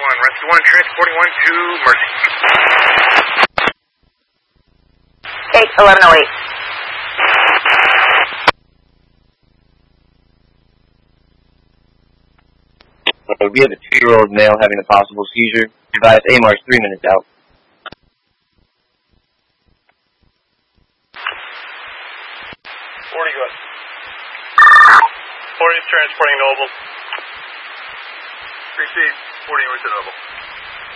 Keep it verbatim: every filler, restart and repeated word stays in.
one. Rescue one, transporting one to Mercy. eight eleven oh eight. Uh, we have a two-year-old male having a possible seizure. Advise A M R is three minutes out. forty, go ahead. forty is transporting Noble. Receive, forty went to Noble.